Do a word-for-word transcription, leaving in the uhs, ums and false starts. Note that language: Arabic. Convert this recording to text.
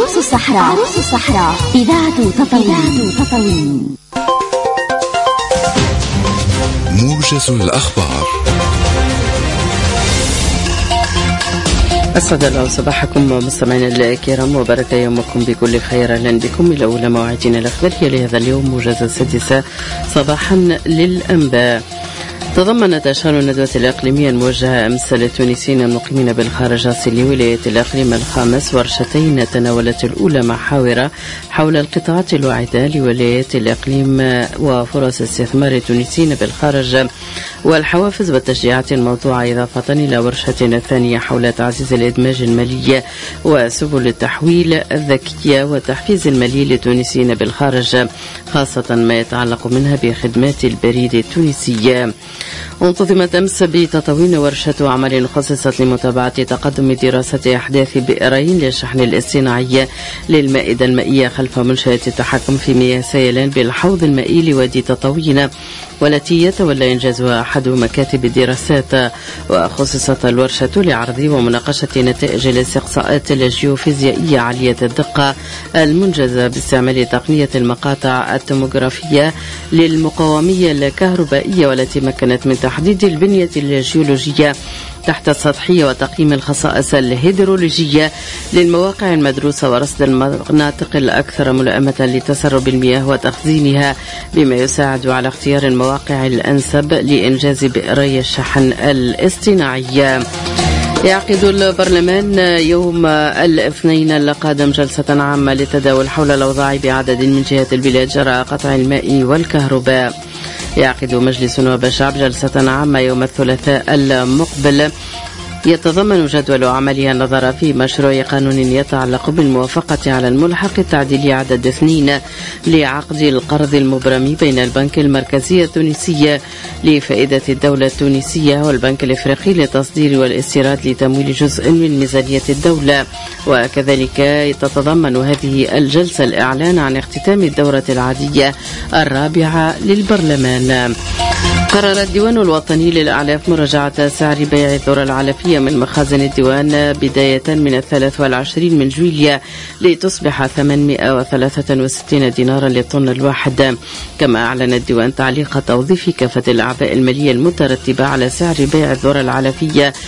عروس الصحراء. عروس الصحراء إذاعة تطاوين. تطاوين. موجز الأخبار. أسعد الله صباحكم مستمعينا الكرام وبارك يومكم بكل خير. أهلا بكم إلى أولى مواعيدنا الأخبارية لهذا اليوم، موجز السادسة صباحا للأنباء. تضمنت شهر الندوة الإقليمية الموجهة أمس للتونسيين المقيمين بالخارج لولاية الإقليم الخامس ورشتين تناولت الأولى محاور حول القطاعات الواعدة لولاية الإقليم وفرص استثمار التونسيين بالخارج والحوافز والتشجيعات الموضوعة، إضافة إلى ورشة ثانية حول تعزيز الإدماج المالي وسبل التحويل الذكية والتحفيز المالي للتونسيين بالخارج، خاصة ما يتعلق منها بخدمات البريد التونسية. انتظمت أمس بتطاوين ورشة عمل خصصت لمتابعة تقدم دراسة أحداث بئرين للشحن الاصطناعي للمائدة المائية خلف منشأة التحكم في مياه سيلان بالحوض المائي لوادي تطاوين، والتي يتولى إنجازها أحد مكاتب الدراسات. وخصصت الورشة لعرض ومناقشة نتائج الاستقصاءات الجيوفيزيائية عالية الدقة المنجزة باستعمال تقنية المقاطع التوموغرافية للمقاومية الكهربائية، والتي مكنت من تحديد البنية الجيولوجية تحت السطحية وتقييم الخصائص الهيدرولوجية للمواقع المدروسة ورصد المناطق الأكثر ملائمة لتسرب المياه وتخزينها، بما يساعد على اختيار المواقع الأنسب لإنجاز بئري الشحن الاصطناعي. يعقد البرلمان يوم الاثنين القادم جلسة عامة للتداول حول الأوضاع بعدد من جهات البلاد جراء قطع الماء والكهرباء. يعقد مجلس نواب الشعب جلسة عامة يوم الثلاثاء المقبل يتضمن جدول عملها النظر في مشروع قانون يتعلق بالموافقة على الملحق التعديلي عدد اثنين لعقد القرض المبرم بين البنك المركزي التونسي لفائدة الدولة التونسية والبنك الإفريقي للتصدير والاستيراد لتمويل جزء من ميزانية الدولة. وكذلك تتضمن هذه الجلسة الإعلان عن اختتام الدورة العادية الرابعة للبرلمان. قرر الديوان الوطني للأعلاف مراجعة سعر بيع الذرة العلفية من مخازن الديوان بداية من الثلاث والعشرين من جويليا لتصبح ثمانمائة وثلاثة وستين دينارا للطن الواحد. كما أعلن الديوان تعليق توظيف كافة الأعباء المالية المترتبة على سعر بيع الذرة العلفية